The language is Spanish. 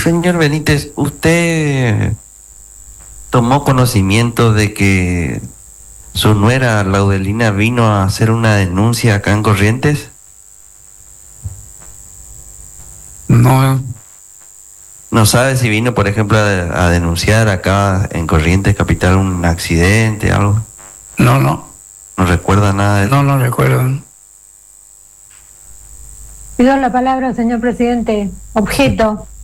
Señor Benítez, ¿usted tomó conocimiento de que su nuera Laudelina vino a hacer una denuncia acá en Corrientes? No, ¿No sabe si vino, por ejemplo, a denunciar acá en Corrientes Capital un accidente, algo? no ¿No recuerda nada de eso? no recuerdo. Pido la palabra, señor presidente. Objeto.